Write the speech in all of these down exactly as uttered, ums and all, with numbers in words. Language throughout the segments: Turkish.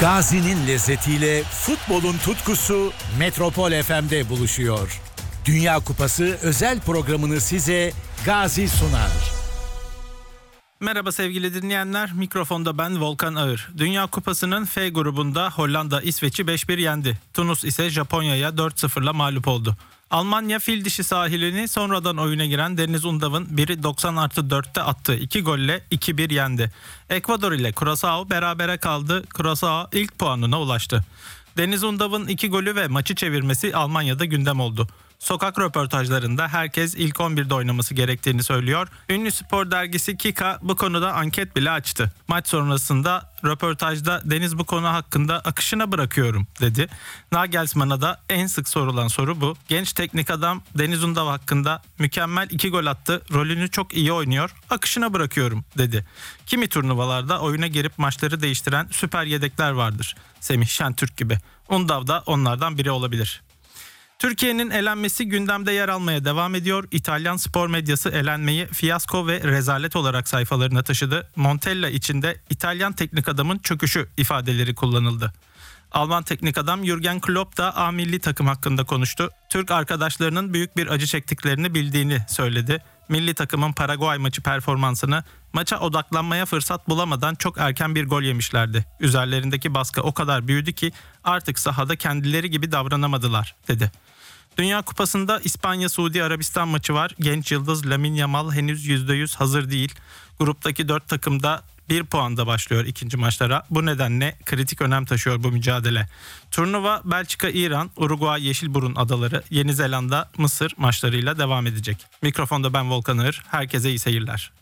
Gazi'nin lezzetiyle futbolun tutkusu Metropol F M'de buluşuyor. Dünya Kupası özel programını size Gazi sunar. Merhaba sevgili dinleyenler, mikrofonda ben Volkan Ağır. Dünya Kupası'nın F grubunda Hollanda İsveç'i beş bir yendi. Tunus ise Japonya'ya dört sıfırla mağlup oldu. Almanya fil dişi sahilini sonradan oyuna giren Deniz Undav'ın biri doksan artı dörtte attığı iki golle iki bir yendi. Ekvador ile Curaçao berabere kaldı. Curaçao ilk puanına ulaştı. Deniz Undav'ın iki golü ve maçı çevirmesi Almanya'da gündem oldu. Sokak röportajlarında herkes ilk on birde oynaması gerektiğini söylüyor. Ünlü spor dergisi Kika bu konuda anket bile açtı. Maç sonrasında röportajda Deniz bu konu hakkında akışına bırakıyorum dedi. Nagelsmann'a da en sık sorulan soru bu. Genç teknik adam Deniz Undav hakkında mükemmel iki gol attı, rolünü çok iyi oynuyor, akışına bırakıyorum dedi. Kimi turnuvalarda oyuna girip maçları değiştiren süper yedekler vardır. Semih Şentürk gibi. Undav da onlardan biri olabilir. Türkiye'nin elenmesi gündemde yer almaya devam ediyor. İtalyan spor medyası elenmeyi fiyasko ve rezalet olarak sayfalarına taşıdı. Montella içinde İtalyan teknik adamın çöküşü ifadeleri kullanıldı. Alman teknik adam Jürgen Klopp da A milli takım hakkında konuştu. Türk arkadaşlarının büyük bir acı çektiklerini bildiğini söyledi. Milli takımın Paraguay maçı performansını maça odaklanmaya fırsat bulamadan çok erken bir gol yemişlerdi. Üzerlerindeki baskı o kadar büyüdü ki artık sahada kendileri gibi davranamadılar dedi. Dünya Kupası'nda İspanya-Suudi Arabistan maçı var. Genç yıldız Lamine Yamal henüz yüzde yüz hazır değil. Gruptaki dört takımda bir puanda başlıyor ikinci maçlara. Bu nedenle kritik önem taşıyor bu mücadele. Turnuva Belçika, İran, Uruguay, Yeşilburun adaları, Yeni Zelanda, Mısır maçlarıyla devam edecek. Mikrofonda ben Volkan Ağır. Herkese iyi seyirler.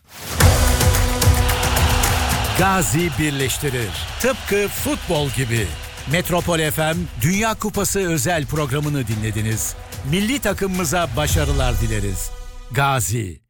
Gazi birleştirir. Tıpkı futbol gibi. Metropol F M Dünya Kupası özel programını dinlediniz. Milli takımımıza başarılar dileriz. Gazi.